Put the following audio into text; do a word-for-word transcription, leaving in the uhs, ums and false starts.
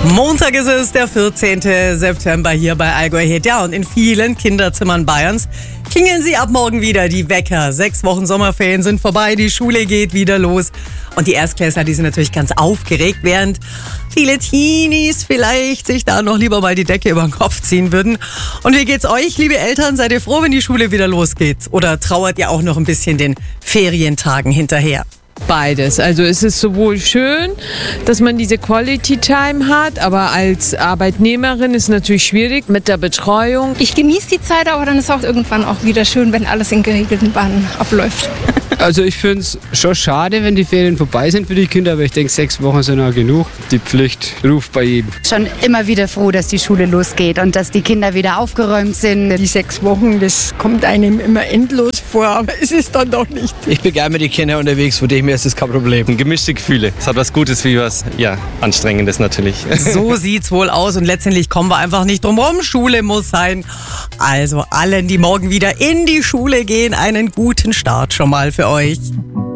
Montag ist es, der vierzehnten September hier bei Allgäu Hit. Ja, und in vielen Kinderzimmern Bayerns klingeln sie ab morgen wieder die Wecker. Sechs Wochen Sommerferien sind vorbei, die Schule geht wieder los. Und die Erstklässler, die sind natürlich ganz aufgeregt, während viele Teenies vielleicht sich da noch lieber mal die Decke über den Kopf ziehen würden. Und wie geht's euch, liebe Eltern? Seid ihr froh, wenn die Schule wieder losgeht? Oder trauert ihr auch noch ein bisschen den Ferientagen hinterher? Beides. Also es ist sowohl schön, dass man diese Quality Time hat, aber als Arbeitnehmerin ist es natürlich schwierig mit der Betreuung. Ich genieße die Zeit, aber dann ist auch irgendwann auch wieder schön, wenn alles in geregelten Bahnen abläuft. Also ich finde es schon schade, wenn die Ferien vorbei sind für die Kinder, aber ich denke, sechs Wochen sind auch genug. Die Pflicht ruft bei jedem. Schon immer wieder froh, dass die Schule losgeht und dass die Kinder wieder aufgeräumt sind. Die sechs Wochen, das kommt einem immer endlos vor, aber es ist dann doch nicht. Ich bin gerne mit den Kindern unterwegs, von dem her ist das kein Problem. Gemischte Gefühle. Es hat was Gutes wie was, ja, Anstrengendes natürlich. So sieht's wohl aus und letztendlich kommen wir einfach nicht drum rum. Schule muss sein. Also allen, die morgen wieder in die Schule gehen, einen guten Start schon mal für euch.